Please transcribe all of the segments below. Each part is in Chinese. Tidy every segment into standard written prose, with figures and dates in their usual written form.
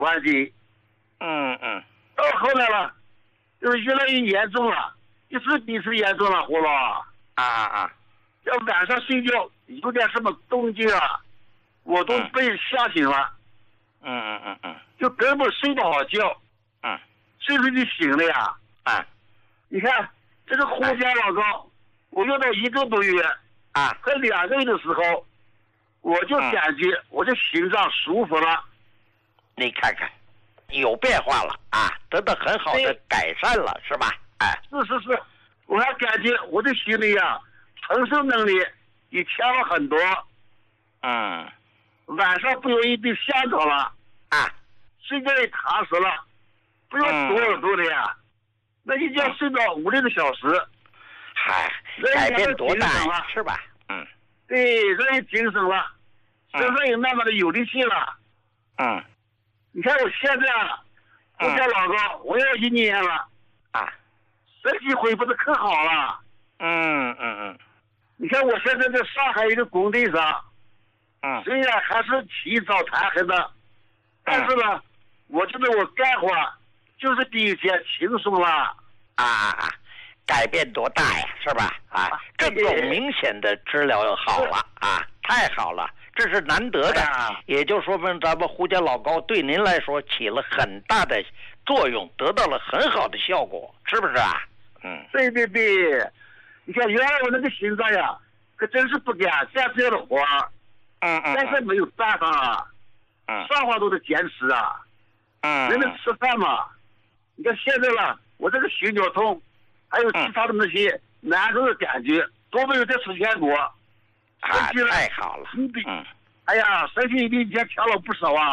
关机。到后来了，就是越来越严重了，一次比一次严重了，胡老。要晚上睡觉有点什么动静啊，我都被吓醒了。就根本睡不好觉。睡睡就醒了呀。你看这个胡家老高，我用到1个多月和2个月的时候，我就感觉我的心脏舒服了。 你看看，有变化了得到很好的改善了，是吧？ 是，我还感觉我的心里承受能力也强了很多。晚上不容易被吓着了睡觉也踏实了，不用左耳朵的呀。那一觉睡到5-6个小时， 改变多大呀，是吧？ 对，人也精神了，身上也慢慢的有力气了。你看我现在我家老高，我要1年了身体恢复的可好了。你看我现在在上海一个工地上，虽然还是起早贪黑的，但是呢，我觉得我干活就是比以前轻松了。 改变多大呀，是吧？这种明显的治疗好了太好了，这是难得的。也就说明咱们胡家老高对您来说起了很大的作用，得到了很好的效果，是不是啊？ 对，你看原来我那个心脏呀，可真是不敢干这样的活但是没有办法上话都得坚持人能吃饭嘛。你看现在了，我这个心绞痛还有其他的那些难受的感觉都没有在之前过。 太好了。 身体比以前强了不少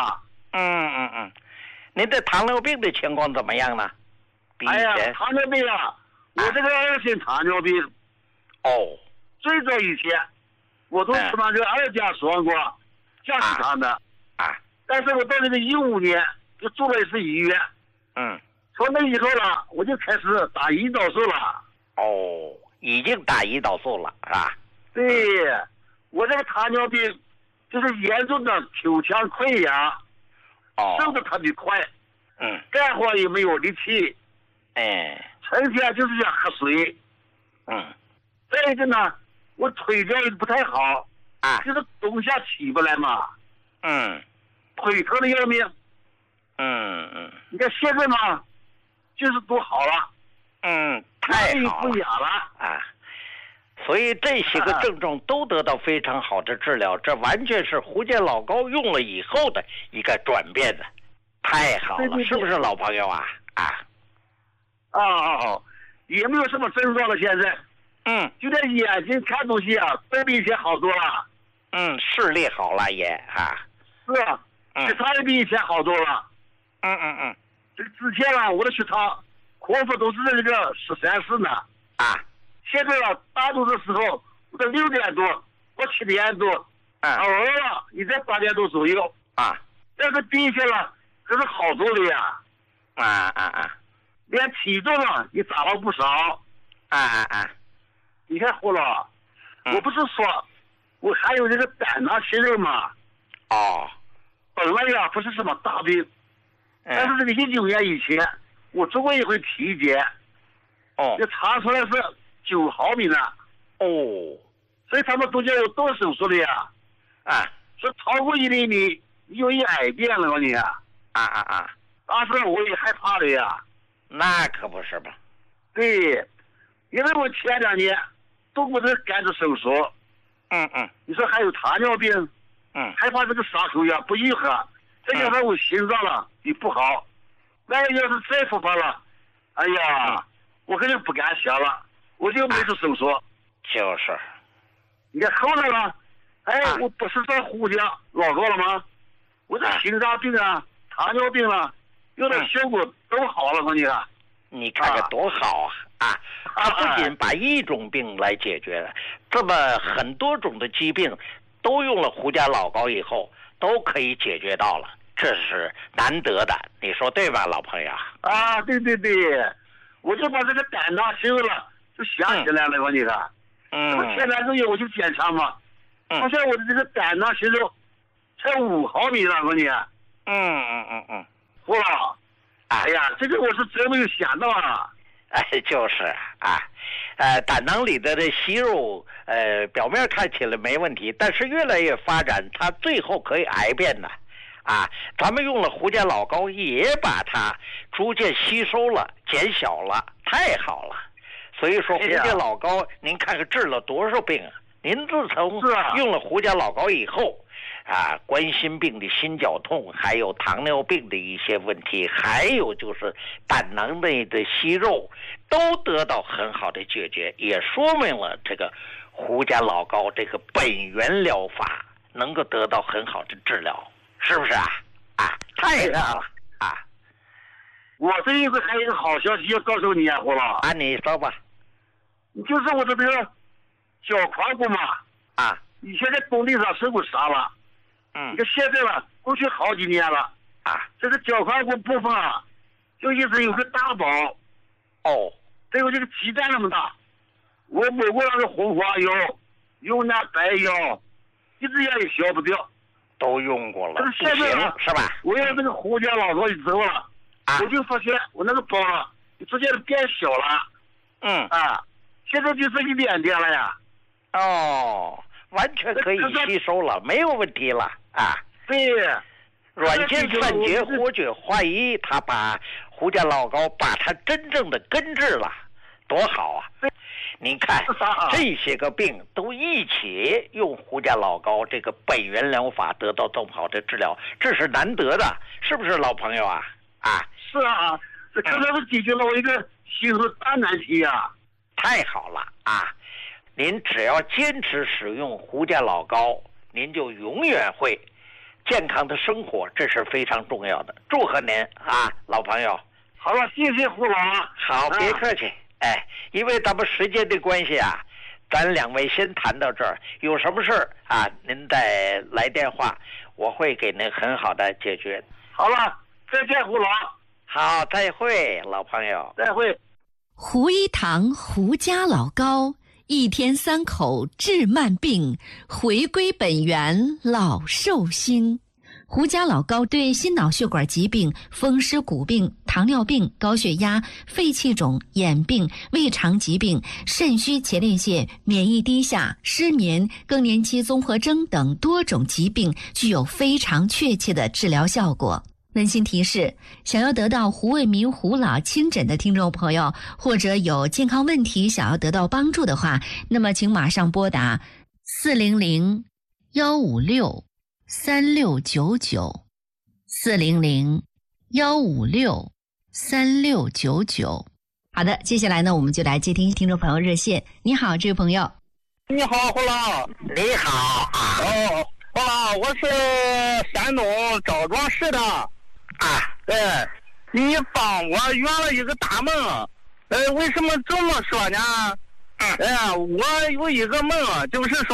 您的糖尿病的情况怎么样呢？比以前糖尿病我这个2型糖尿病最早以前我都吃那个2甲双胍降血糖的但是我到那个15年就住了一次医院。从那以后了，我就开始打胰岛素了。 已经打胰岛素了是吧？ 对，我这个糖尿病就是严重的口腔溃疡，瘦的特别快，干活也没有力气，成天就是想喝水，再一个呢，我腿脚也不太好，就是冬夏起不来嘛，腿疼的要命，你看现在嘛，就是都好了， 太好了， 不痒了所以这些个症状都得到非常好的治疗，这完全是胡家老高用了以后的一个转变的，太好了，是不是老朋友也没有什么症状了，现在，就连眼睛看东西都比以前好多了， 视力好了也是血糖也比以前好多了，这个之前我的血糖空腹都是这个13、14呢，现在大多的时候我在6点多或7点多，偶尔也在8点多左右，但是比以前可是好多了呀，连体重也长了不少，你看胡老，我不是说我还有这个胆囊息肉吗？本来不是什么大病，但是这个19年以前我做过一回体检，就查出来是9毫米呢，所以他们都叫我动手术的呀，说超过1厘米有一癌变了你当时我也害怕的呀， 那可不是吧？ 对，因为我前2年都不是干着手术，你说还有糖尿病，害怕这个伤口不愈合，再加上我心脏也不好，那要是再复发了，我肯定不敢想了，我就没做手术。 就是， 你看后来了，我不是在胡家老高了吗？我这心脏病糖尿病有点效果都好了， 你看看多好他不仅把一种病来解决了，这么很多种的疾病都用了胡家老高以后都可以解决到了，这是难得的，你说对吧，老朋友？ 对，我就把这个胆囊息肉就想起来了，前2个月我去检查嘛，发现我的这个胆囊息肉才5毫米了， 呀，这个我是真没有想到啊。 就是啊，胆囊里的这息肉，表面看起来没问题，但是越来越发展，它最后可以癌变的。啊，咱们用了胡家老膏，也把它逐渐吸收了、减小了，太好了。所以说，胡家老膏，您看看治了多少病啊！您自从用了胡家老膏以后，冠心病的心绞痛，还有糖尿病的一些问题，还有就是胆囊内的息肉，都得到很好的解决，也说明了这个胡家老膏这个本源疗法能够得到很好的治疗。是不是啊？太好了啊！ 我这一回还有一个好消息要告诉你啊，胡老。 你说吧。 就是我的这个脚胯骨嘛，以前在工地上受过伤了，你看现在了，过去好几年了，这个脚胯骨部分就一直有个大包，这有这个鸡蛋那么大，我抹过那个红花油，用那白药，一直也消不掉。 都用过了， 现在是吧？ 我用这个胡家老膏之后了，我就发现我那个包逐渐变小了。现在就剩一点点了呀。 完全可以吸收了，没有问题了啊。 对。 软件散结活血化瘀，他把胡家老膏把它真正的根治了，多好啊！您看这些个病都一起用胡家老膏这个本源疗法得到这么好的治疗，这是难得的，是不是老朋友啊？ 是啊，这可能是解决了我一个心头大难题啊！ 太好了啊！您只要坚持使用胡家老膏，您就永远会健康的生活，这是非常重要的。祝贺您啊，老朋友！ 好了，谢谢胡老。 好，别客气。因为咱们时间的关系咱两位先谈到这儿，有什么事儿您再来电话，我会给您很好的解决。 好了，再见胡老。 好，再会老朋友。 再会。 胡一堂胡家老膏，一天3口治慢病，回归本源老寿星。胡家老膏对心脑血管疾病、风湿骨病、糖尿病、高血压、肺气肿、眼病、胃肠疾病、肾虚前列腺、免疫低下、失眠、更年期综合征等多种疾病具有非常确切的治疗效果。温馨提示，想要得到胡卫民胡老亲诊的听众朋友，或者有健康问题想要得到帮助的话，那么请马上拨打400-156-3699，400-156-3699。好的，接下来呢，我们就来接听听众朋友热线。你好，这位朋友。 你好，胡老。 你好胡老，我是山东枣庄市的。你帮我圆了一个大梦。为什么这么说呢？我有一个梦，就是说，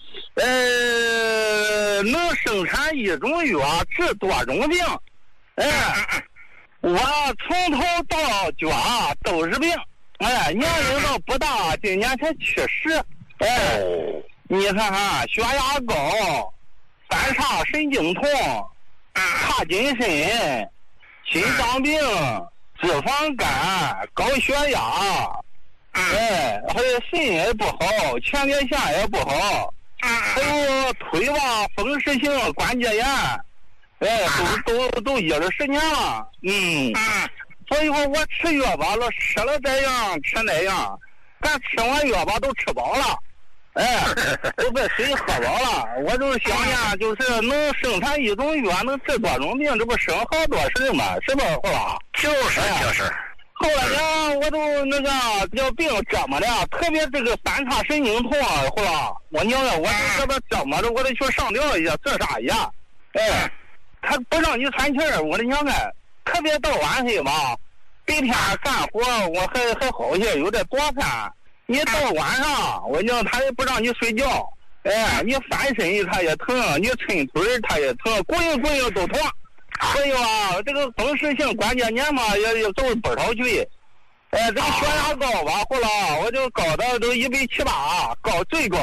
能生产一种药治多种病。我从头到脚都是病。年龄都不大，今年才70。你看看，血压高，三叉神经痛，帕金森，心脏病，脂肪肝，高血压，还有肾也不好，前列腺也不好，还有腿风湿性关节炎，都10年了。所以说我吃药吧，吃了这样吃那样，但吃完药吧都吃饱了。都把水喝饱了，我就想呢，就是能生产一种药，能治多种病，这不省好多事吗？是吧，胡老？ 就是。 后来呢，我都那个这病折磨的，特别这个三叉神经痛，胡老，我娘呀，我这个折磨的，我得去上吊一下，自杀一下。他不让你喘气儿，我的娘啊，特别到晚黑吧，白天干活我还好些，有点多饭。你到晚上，我讲他也不让你睡觉，你翻身他也疼，你抻腿他也疼，滚都疼。所以这个风湿性关节炎嘛，也走不少去。这个血压高吧，后来我就高到都170，高最高